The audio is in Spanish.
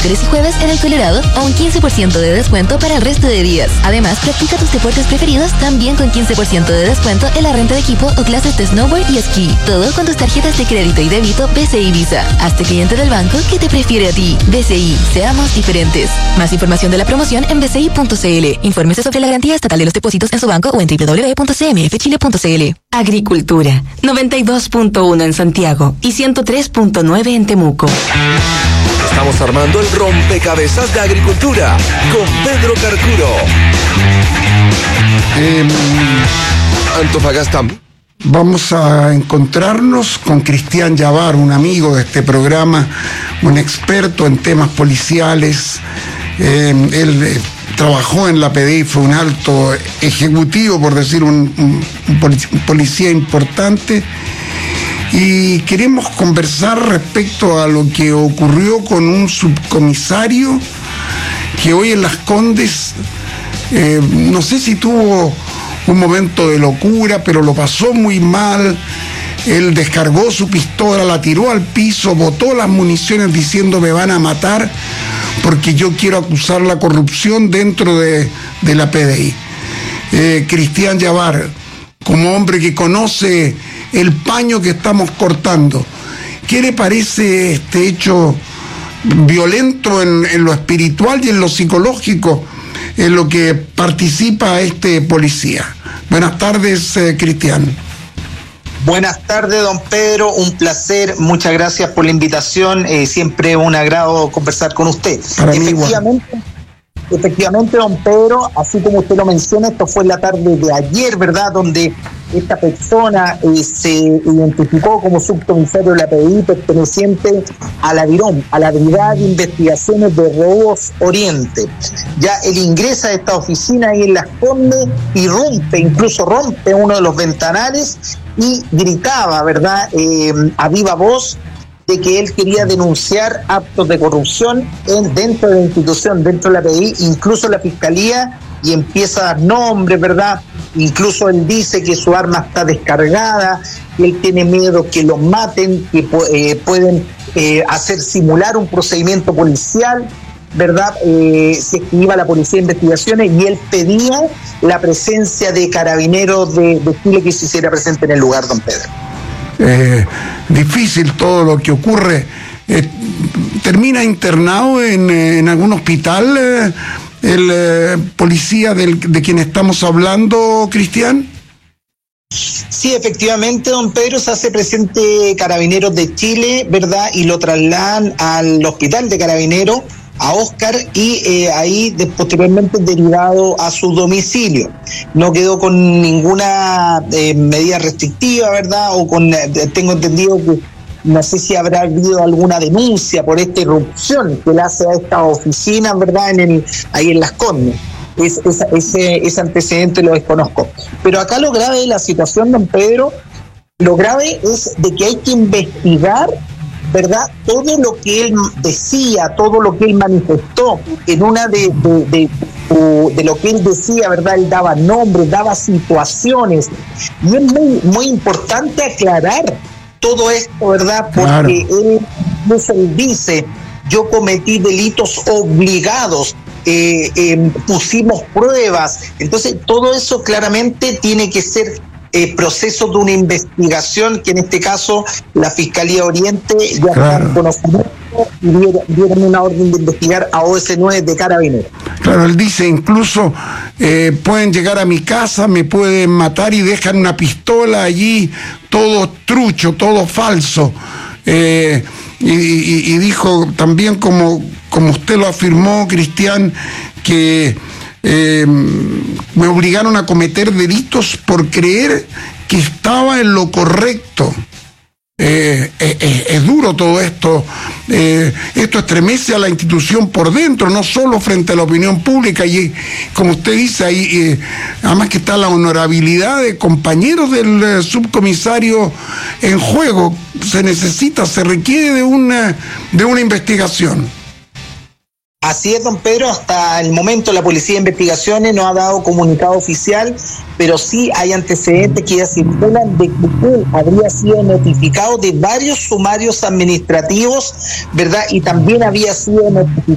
miércoles y jueves en El Colorado o un 15% de descuento para el resto de días. Además, practica tus deportes preferidos también con 15% de descuento en la renta de equipo o clases de snowboard y esquí. Todo con tus tarjetas de crédito y débito BCI Visa. Hazte cliente del banco que te prefiere a ti. BCI, seamos diferentes. Más información de la promoción en bci.cl. Infórmese sobre la garantía estatal de los depósitos en su banco o en www.cmfchile.cl. Agricultura, 92.1 en Santiago y 103.9 en Temuco. Estamos armando el rompecabezas de agricultura con Pedro Carcuro. Antofagasta. Vamos a encontrarnos con Cristian Yavar, un amigo de este programa, un experto en temas policiales. Él trabajó en la PDI, fue un alto ejecutivo, por decir, un policía importante. Y queremos conversar respecto a lo que ocurrió con un subcomisario que hoy en Las Condes, no sé si tuvo un momento de locura, pero lo pasó muy mal. Él descargó su pistola, la tiró al piso, botó las municiones diciendo me van a matar porque yo quiero acusar la corrupción dentro de la PDI. Cristian Yavar, como hombre que conoce el paño que estamos cortando, ¿qué le parece este hecho violento en lo espiritual y en lo psicológico en lo que participa este policía? Buenas tardes, Cristian. Buenas tardes, don Pedro, un placer, muchas gracias por la invitación, siempre un agrado conversar con usted. Efectivamente, don Pedro, así como usted lo menciona, esto fue en la tarde de ayer, ¿verdad?, donde esta persona se identificó como subcomisario de la PDI perteneciente a la BIROM, a la Brigada de Investigaciones de Robos Oriente. Ya él ingresa a esta oficina ahí en Las Condes y incluso rompe uno de los ventanales y gritaba, ¿verdad?, a viva voz, de que él quería denunciar actos de corrupción dentro de la institución, dentro de la PDI, incluso la Fiscalía, y empieza a dar nombres, ¿verdad? Incluso él dice que su arma está descargada, que él tiene miedo que lo maten, que pueden hacer simular un procedimiento policial, ¿verdad? Se escriba la Policía de Investigaciones, y él pedía la presencia de carabineros de Chile que se hiciera presente en el lugar, don Pedro. Difícil todo lo que ocurre. ¿Termina internado en algún hospital el policía de quien estamos hablando, Cristian? Sí, efectivamente, don Pedro, se hace presente Carabineros de Chile, ¿verdad? Y lo trasladan al hospital de Carabineros, a Oscar, y ahí posteriormente derivado a su domicilio. No quedó con ninguna medida restrictiva, ¿verdad? O tengo entendido que no sé si habrá habido alguna denuncia por esta irrupción que le hace a esta oficina, ¿verdad? Ahí en Las Condes. Ese antecedente lo desconozco. Pero acá lo grave de la situación, don Pedro, lo grave es de que hay que investigar, ¿verdad?, todo lo que él decía, todo lo que él manifestó. En una de lo que él decía, ¿verdad?, él daba nombres, daba situaciones, y es muy, muy importante aclarar todo esto, ¿verdad?, porque claro, él dice, yo cometí delitos obligados, pusimos pruebas. Entonces todo eso claramente tiene que ser proceso de una investigación que en este caso la Fiscalía Oriente ya está en conocimiento y dieron una orden de investigar a OS9 de Carabineros. Claro, él dice incluso pueden llegar a mi casa, me pueden matar y dejan una pistola allí, todo trucho, todo falso. Y dijo también, como usted lo afirmó, Cristian, que me obligaron a cometer delitos por creer que estaba en lo correcto. Es duro todo esto. Esto estremece a la institución por dentro, no solo frente a la opinión pública. Y como usted dice, ahí además que está la honorabilidad de compañeros del subcomisario en juego. Se requiere de una investigación. Así es, don Pedro, hasta el momento la Policía de Investigaciones no ha dado comunicado oficial, pero sí hay antecedentes que ya circulan de que él habría sido notificado de varios sumarios administrativos, ¿verdad? Y también había sido notificado